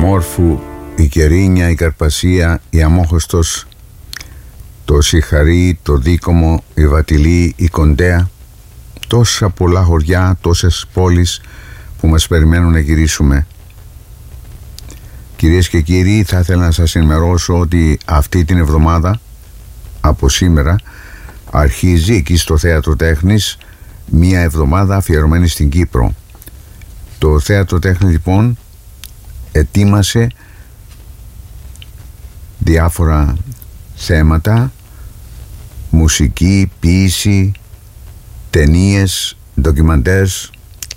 Μόρφου, η Κερίνια, η Καρπασία, η Αμόχωστος, το Σιχαρί, το Δίκομο, η Βατιλή, η Κοντέα. Τόσα πολλά χωριά, τόσες πόλεις που μας περιμένουν να γυρίσουμε. Κυρίες και κύριοι, θα ήθελα να σας ενημερώσω ότι αυτή την εβδομάδα, από σήμερα, αρχίζει εκεί στο Θέατρο Τέχνης μία εβδομάδα αφιερωμένη στην Κύπρο. Το Θέατρο Τέχνης λοιπόν ετοίμασε διάφορα θέματα, μουσική, ποίηση, ταινίες, ντοκιμαντέρς,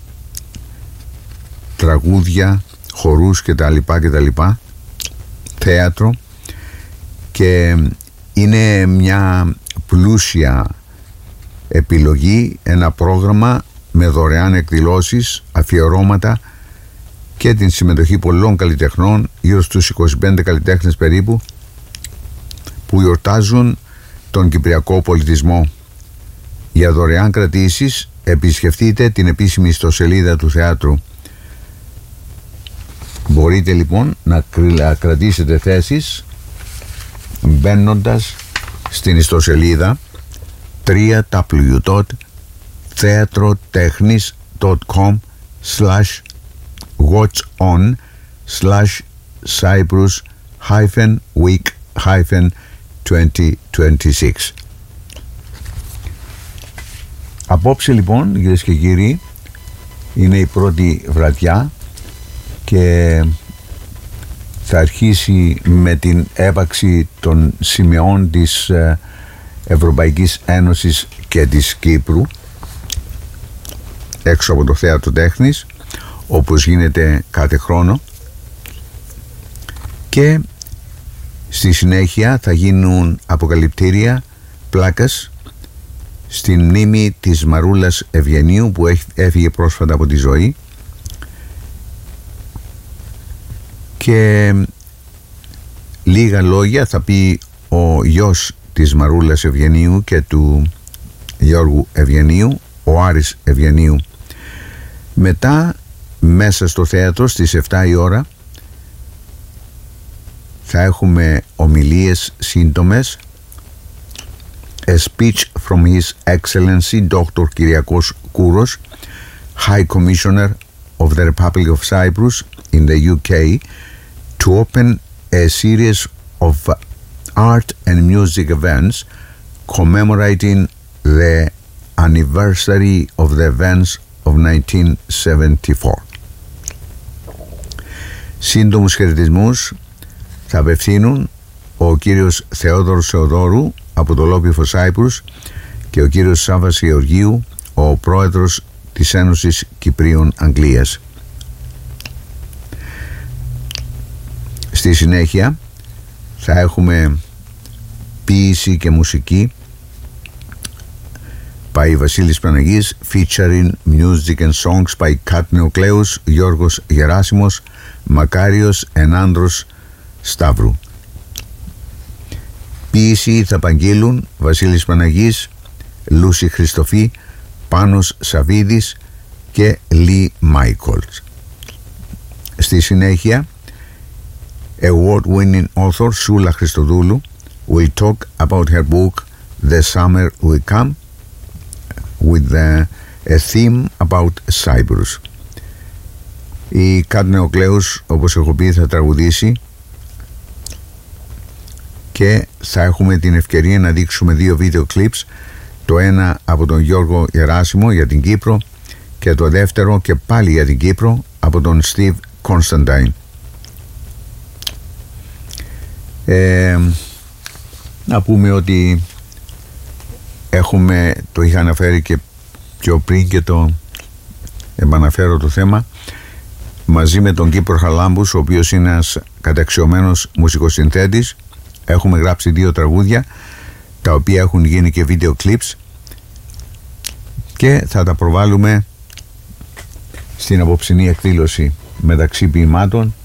τραγούδια, χορούς κτλ. Θέατρο, και είναι μια πλούσια επιλογή, ένα πρόγραμμα με δωρεάν εκδηλώσεις, αφιερώματα και την συμμετοχή πολλών καλλιτεχνών, γύρω στους 25 καλλιτέχνες περίπου, που γιορτάζουν τον κυπριακό πολιτισμό. Για δωρεάν κρατήσεις επισκεφτείτε την επίσημη ιστοσελίδα του θεάτρου. Μπορείτε λοιπόν να κρατήσετε θέσεις μπαίνοντας στην ιστοσελίδα www.theatro-week-2026. Απόψε λοιπόν, κυρίες και κύριοι, είναι η πρώτη βραδιά και θα αρχίσει με την έπαξη των σημεών της Ευρωπαϊκής Ένωσης και της Κύπρου έξω από το Θέατρο Τέχνης, όπως γίνεται κάθε χρόνο, και στη συνέχεια θα γίνουν αποκαλυπτήρια πλάκας στην μνήμη της Μαρούλας Ευγενίου, που έφυγε πρόσφατα από τη ζωή, και λίγα λόγια θα πει ο γιος της Μαρούλας Ευγενίου και του Γιώργου Ευγενίου, ο Άρης Ευγενίου. Μετά, μέσα στο θέατρο στις 7 η ώρα, θα έχουμε ομιλίες σύντομες. A speech from His Excellency Dr. Kyriakos Kouros, High Commissioner of the Republic of Cyprus in the UK, to open a series of art and music events commemorating the anniversary of the events of 1974. Σύντομους χαιρετισμούς θα απευθύνουν ο κύριος Θεόδωρος Θεοδόρου από το Lobby for Cyprus και ο κύριος Σάββας Γεωργίου, ο πρόεδρος της Ένωσης Κυπρίων Αγγλίας. Στη συνέχεια θα έχουμε ποίηση και μουσική by Βασίλης Παναγής, featuring music and songs by Κατ Νεοκλέους, Γιώργος Γεράσιμος, Μακάριος Ενάνδρος Σταύρου. Ποίηση θα απαγγείλουν Βασίλης Παναγής, Λούση Χριστοφή, Πάνος Σαβίδης και Λί Μάικολς. Στη συνέχεια, award-winning author Σούλα Χριστοδούλου will talk about her book The Summer Will Come with a theme about Cyprus. Η Κατ Νεοκλέους, όπως έχω πει, θα τραγουδήσει και θα έχουμε την ευκαιρία να δείξουμε 2 βίντεο κλιπς, το ένα από τον Γιώργο Γεράσιμο για την Κύπρο και το δεύτερο και πάλι για την Κύπρο από τον Steve Constantine. Να πούμε ότι έχουμε, το είχα αναφέρει και πιο πριν και το επαναφέρω το θέμα, μαζί με τον Κύπρο Χαραλάμπους, ο οποίος είναι ένας καταξιωμένος μουσικοσυνθέτης. Έχουμε γράψει 2 τραγούδια, τα οποία έχουν γίνει και βίντεο κλιπς, και θα τα προβάλλουμε στην απόψινή εκδήλωση μεταξύ ποιημάτων.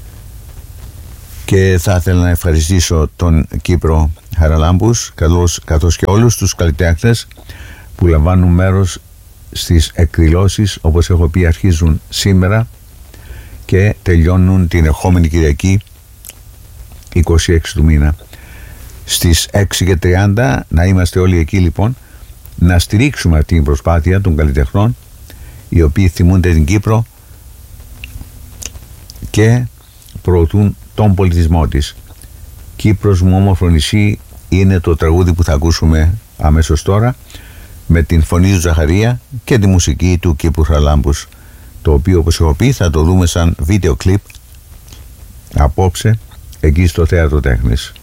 Και θα ήθελα να ευχαριστήσω τον Κύπρο Χαραλάμπους, καθώς και όλους τους καλλιτέχνες που λαμβάνουν μέρος στις εκδηλώσεις. Όπως έχω πει, αρχίζουν σήμερα και τελειώνουν την ερχόμενη Κυριακή 26 του μήνα. Στις 6:30 να είμαστε όλοι εκεί λοιπόν, να στηρίξουμε αυτή την προσπάθεια των καλλιτεχνών οι οποίοι θυμούνται την Κύπρο και προωθούν τον πολιτισμό της. Κύπρος μου όμορφο νησί είναι το τραγούδι που θα ακούσουμε αμέσως τώρα, με την φωνή του Ζαχαρία και τη μουσική του Κύπρου Χαραλάμπους, το οποίο, όπως έχω πει, θα το δούμε σαν βίντεο κλιπ απόψε εκεί στο Θέατρο Τέχνης.